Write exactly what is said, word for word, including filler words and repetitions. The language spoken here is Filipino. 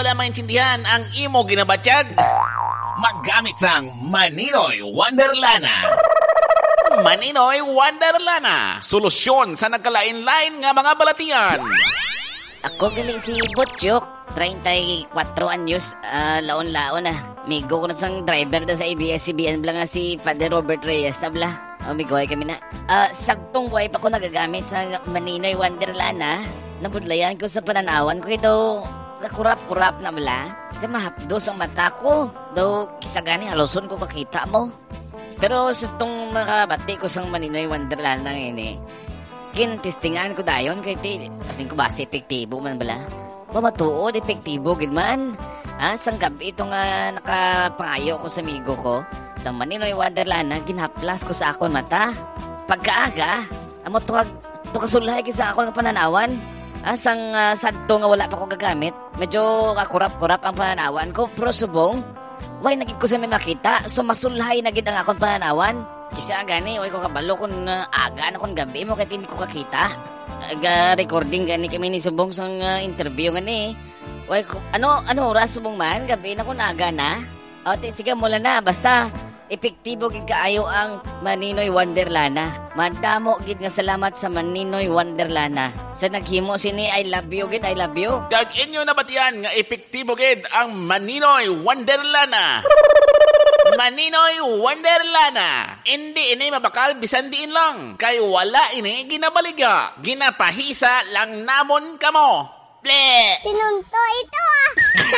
wala maintindihan ang imo ginabatyag. Maggamit sang Maninoy Wonderlana. Maninoy Wonderlana. Solusyon sa nagkalain-lain nga mga balatian. Ako gali si Butchok, thirty-four anyos, uh, laon-laon na. Migo ko na sang driver da sa A B S C B N bla nga si Father Robert Reyes na bla. O migoy kami na. Uh, sagtong buhay pa ko nagagamit sa Maninoy Wonderlana. Nabudlayan ko sa pananawan ko ito. Kakurap-kurap na bla. Kasi mahapdos ang mata ko. Daw kisagani haloson ko kakita mo. Pero sa itong nakabati ko sang Maninoy Wonderlana ngayon eh, kintistingan ko dayon kay ti. Ating ko ba si epektibo man bala? Pamatuod, epektibo gid man. Ah, sang gabi itong uh, nakapangayo ko sa amigo ko, sa Maninoy Wonderlana, ginhaplas ko sa akon mata. Pagkaaga, amo tuwag, tukasulhay ki sa akon ng pananawan. Ah, sang uh, sadto nga wala pa ko gagamit, medyo kakurap-kurap ang pananawan ko, pero subong, way nagig ko sa may makita, so masulhay na gid ang akon pananawan. Kisa gani, way ko kabalo kung uh, aga na kung gabi mo, kahit hindi ko kakita. Aga recording gani kami ni subong sang uh, interview gani. Way, ano, ano oras subong man? Gabi na kung aga na? O, te, sige, mula na. Basta, epektibo gid kaayo ang Maninoy Wonderlana. Madamo gid nga salamat sa Maninoy Wonderlana. Sa naghimo sini, I love you gid, I love you. Kag inyo nabatian nga epektibo gid ang Maninoy Wonderlana. Maninoy Wonderlana. Hindi ini mabakal bisan diin lang. Kay wala ini ginabaligya. Ginapahisa lang namon kamo. Ble! Pinunto ito ah!